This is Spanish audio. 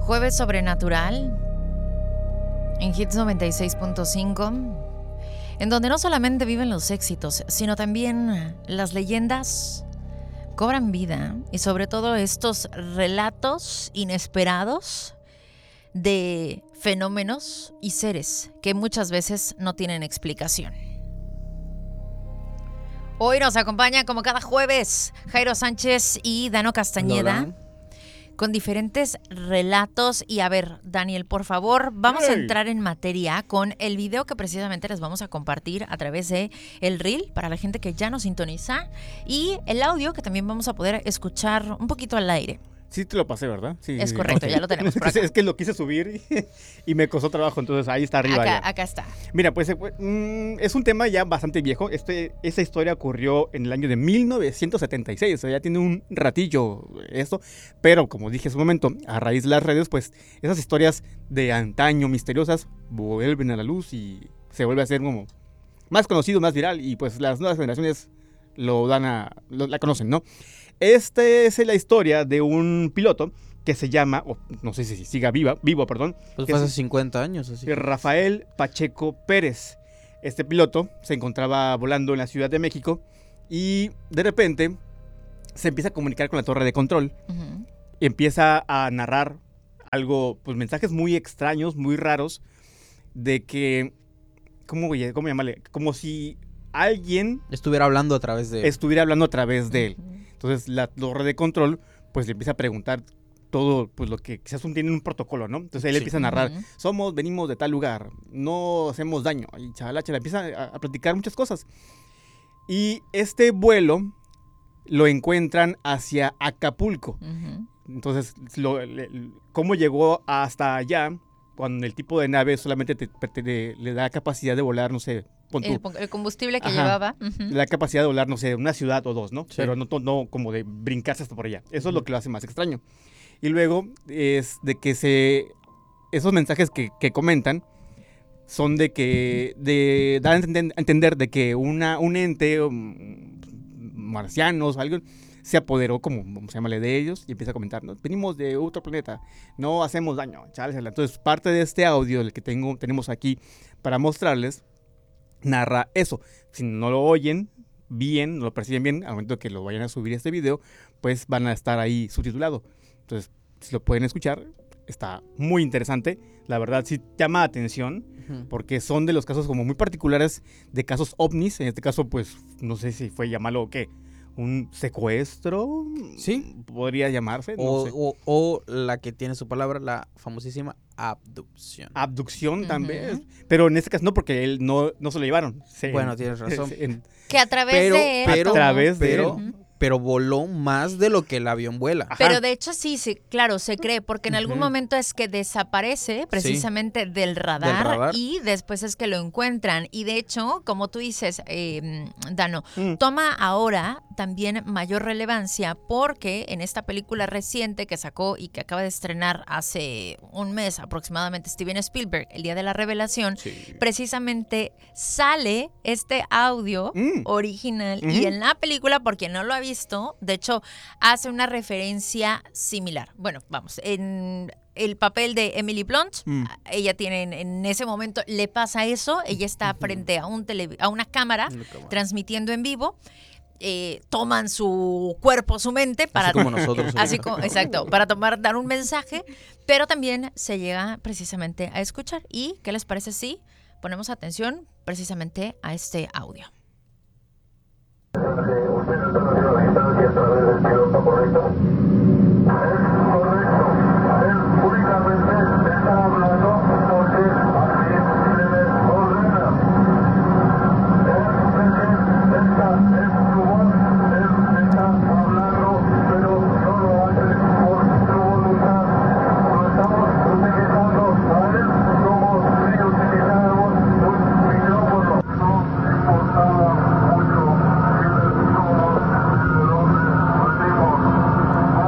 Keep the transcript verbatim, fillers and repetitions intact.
Jueves Sobrenatural en Hits noventa y seis punto cinco, en donde no solamente viven los éxitos, sino también las leyendas cobran vida, y sobre todo estos relatos inesperados de fenómenos y seres que muchas veces no tienen explicación. Hoy nos acompaña, como cada jueves, Jairo Sánchez y Dano Castañeda. Hola. Con diferentes relatos. Y a ver, Daniel, por favor, vamos Hey. a entrar en materia con el video que precisamente les vamos a compartir a través de el Reel para la gente que ya nos sintoniza, y el audio que también vamos a poder escuchar un poquito al aire. Sí te lo pasé, ¿verdad? Sí, Es sí, correcto, ok. ya lo tenemos por acá. Es que lo quise subir y, y me costó trabajo, entonces ahí está arriba Acá, ya. acá está. Mira, pues eh, mm, es un tema ya bastante viejo. Este, esta historia ocurrió en el año de mil novecientos setenta y seis, o sea, ya tiene un ratillo esto. Pero como dije hace un momento, a raíz de las redes, pues esas historias de antaño misteriosas vuelven a la luz y se vuelve a hacer como más conocido, más viral, y pues las nuevas generaciones lo dan a, lo- la conocen, ¿no? Esta es la historia de un piloto que se llama, o no sé si siga viva, vivo, perdón, Pues que fue se- hace cincuenta años, así que... Rafael Pacheco Pérez. Este piloto se encontraba volando en la Ciudad de México y de repente se empieza a comunicar con la torre de control Ujú. y empieza a narrar algo, pues mensajes muy extraños, muy raros, de que, ¿cómo, voy a- cómo llamarle? Como si alguien Estuviera hablando a través de... estuviera hablando a través de él. Ujú. Entonces la torre de control pues le empieza a preguntar todo, pues lo que quizás un, tiene un protocolo, ¿no? Entonces él Sí. empieza a narrar, Ujú. somos, venimos de tal lugar, no hacemos daño, y chala, chala, empieza a, a platicar muchas cosas. Y este vuelo lo encuentran hacia Acapulco. Ujú. Entonces, lo- le- ¿cómo llegó hasta allá cuando el tipo de nave solamente te, te- te- le da capacidad de volar, no sé, pon tú, El, el combustible que Ajá. llevaba. Ujú. le da capacidad de volar, no sé, una ciudad o dos, ¿no? Sí. Pero no, to- no como de brincarse hasta por allá. Eso es lo Ujú. que lo hace más extraño. Y luego es de que se... Esos mensajes que, que comentan son de que... De dar a entender, a entender de que una, un ente, um, marcianos o algo, se apoderó, como, como se llama, de ellos y empieza a comentar, ¿no? Venimos de otro planeta, no hacemos daño, chale, chale. Entonces, parte de este audio, el que tengo, tenemos aquí para mostrarles, narra eso. Si no lo oyen bien, no lo perciben bien, al momento que lo vayan a subir este video, pues van a estar ahí subtitulado. Entonces, si lo pueden escuchar, está muy interesante. La verdad sí llama la atención, Ujú. porque son de los casos como muy particulares de casos ovnis. En este caso, pues, no sé si fue llamarlo o qué, un secuestro, Sí. podría llamarse, no O, sé. o- o la que tiene su palabra, la famosísima abducción. Abducción Ujú. también, pero en este caso no, porque él no, no se lo llevaron. Se- Bueno, tienes razón. se- en- Que a través Pero- de él pero- a través de pero- él. Ujú. Pero voló más de lo que el avión vuela. Ajá. Pero de hecho sí, sí, claro, se cree, porque en algún Ujú. momento es que desaparece precisamente del, radar, radar. y después es que lo encuentran. Y de hecho, como tú dices, eh, Dano, Mm. toma ahora también mayor relevancia porque en esta película reciente que sacó y que acaba de estrenar hace un mes aproximadamente Steven Spielberg, El Día de la Revelación, Sí. precisamente sale este audio Mm. original. Ujú. Y en la película, por quien no lo ha visto, de hecho, hace una referencia similar. Bueno, vamos, en el papel de Emily Blunt, Mm. ella tiene en, en ese momento, le pasa eso, ella está frente a, un tele- a una cámara transmitiendo en vivo, eh, toman su cuerpo, su mente para... Así como nosotros. Así como, exacto, para tomar, dar un mensaje, pero también se llega precisamente a escuchar. ¿Y qué les parece si ponemos atención precisamente a este audio?